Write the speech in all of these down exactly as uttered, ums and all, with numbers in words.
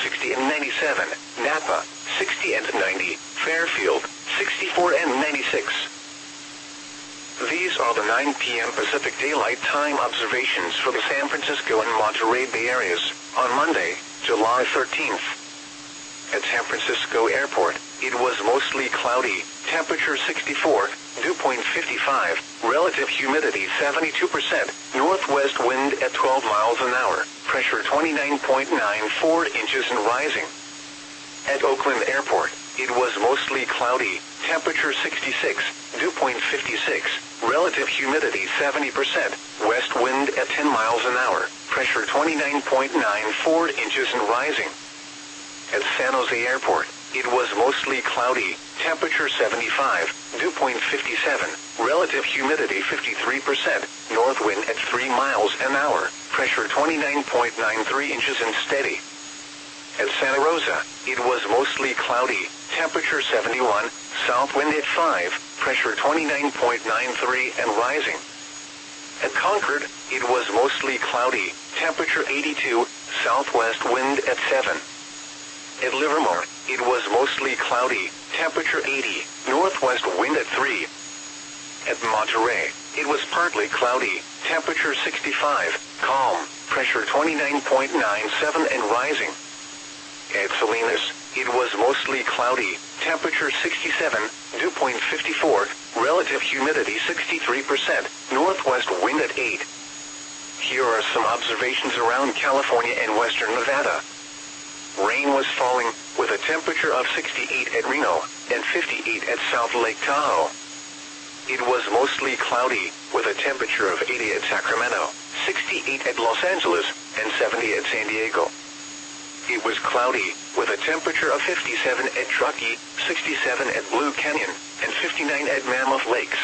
sixty and ninety-seven, Napa, sixty and ninety, Fairfield, sixty-four and ninety-six. These are the nine p m Pacific Daylight Time observations for the San Francisco and Monterey Bay areas on Monday, July thirteenth. At San Francisco Airport, it was mostly cloudy, temperature sixty-four, dew point fifty-five, relative humidity seventy-two percent, northwest wind at twelve miles an hour, pressure twenty-nine point nine four inches and rising. At Oakland Airport, it was mostly cloudy, temperature sixty-six, dew point fifty-six, relative humidity seventy percent, west wind at ten miles an hour, pressure twenty-nine point nine four inches and rising. At San Jose Airport, it was mostly cloudy, temperature seventy-five, dew point fifty-seven, relative humidity fifty-three percent, north wind at three miles an hour, pressure twenty-nine point nine three inches and steady. At Santa Rosa, it was mostly cloudy, temperature seventy-one, south wind at five, pressure twenty-nine point nine three and rising. At Concord, it was mostly cloudy, temperature eighty-two, southwest wind at seven. At Livermore, it was mostly cloudy, temperature eighty, northwest wind at three. At Monterey, it was partly cloudy, temperature sixty-five, calm, pressure twenty-nine point nine seven and rising. At Salinas, it was mostly cloudy, temperature sixty-seven, dew point fifty-four, relative humidity sixty-three percent, northwest wind at eight. Here are some observations around California and western Nevada. Rain was falling, with a temperature of sixty-eight at Reno, and fifty-eight at South Lake Tahoe. It was mostly cloudy, with a temperature of eighty at Sacramento, sixty-eight at Los Angeles, and seventy at San Diego. It was cloudy, with a temperature of fifty-seven at Truckee, sixty-seven at Blue Canyon, and fifty-nine at Mammoth Lakes.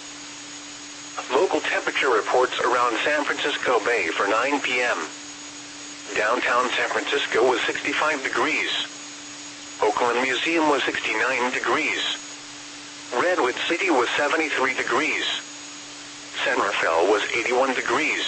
Local temperature reports around San Francisco Bay for nine p m Downtown San Francisco was sixty-five degrees. Oakland Museum was sixty-nine degrees. Redwood City was seventy-three degrees. San Rafael was eighty-one degrees.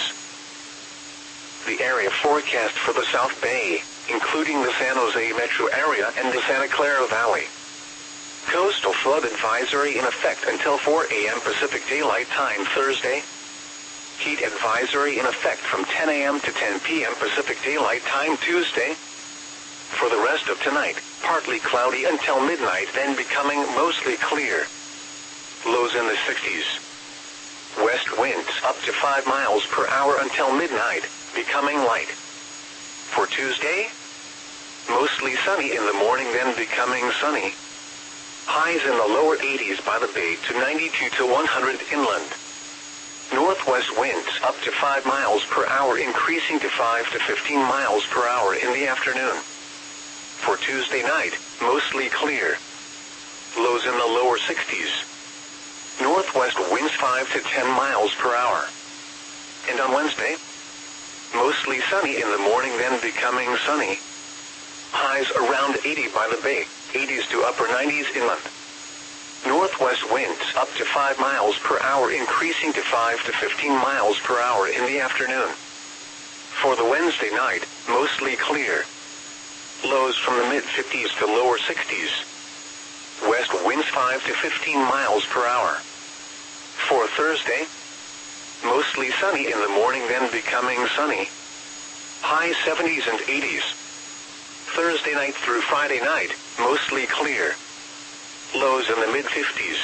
The area forecast for the South Bay, including the San Jose metro area and the Santa Clara Valley. Coastal flood advisory in effect until four a m Pacific Daylight Time Thursday. Heat advisory in effect from ten a m to ten p m Pacific Daylight Time Tuesday. For the rest of tonight, partly cloudy until midnight, then becoming mostly clear. Lows in the sixties. West winds up to five miles per hour until midnight, becoming light. For Tuesday, mostly sunny in the morning, then becoming sunny. Highs in the lower eighties by the bay to ninety-two to one hundred inland. Northwest winds up to five miles per hour, increasing to five to fifteen miles per hour in the afternoon. For Tuesday night, mostly clear. Lows in the lower sixties. Northwest winds five to ten miles per hour. And on Wednesday, mostly sunny in the morning, then becoming sunny. Highs around eighty by the bay, eighties to upper nineties inland. Northwest winds up to five miles per hour, increasing to five to fifteen miles per hour in the afternoon. For the Wednesday night, mostly clear. Lows from the mid fifties to lower sixties. West winds five to fifteen miles per hour. For Thursday, mostly sunny in the morning, then becoming sunny. High seventies and eighties. Thursday night through Friday night, mostly clear. Lows in the mid fifties.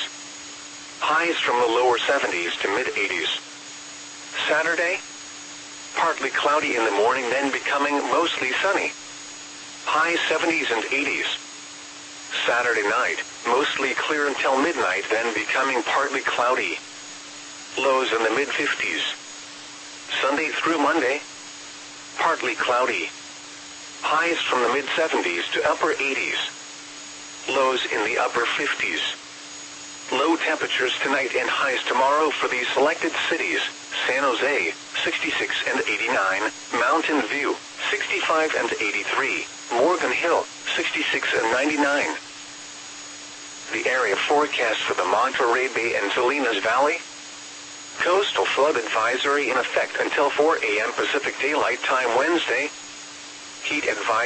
Highs from the lower seventies to mid eighties. Saturday, partly cloudy in the morning, then becoming mostly sunny. High seventies and eighties. Saturday night, mostly clear until midnight, then becoming partly cloudy. Lows in the mid fifties. Sunday through Monday, partly cloudy. Highs from the mid seventies to upper eighties. Lows in the upper fifties. Low temperatures tonight and highs tomorrow for these selected cities: San Jose, sixty-six and eighty-nine, Mountain View, sixty-five and eighty-three, Morgan Hill, sixty-six and ninety-nine. The area forecast for the Monterey Bay and Salinas Valley. Coastal flood advisory in effect until four a m Pacific Daylight Time Wednesday. Heat advisory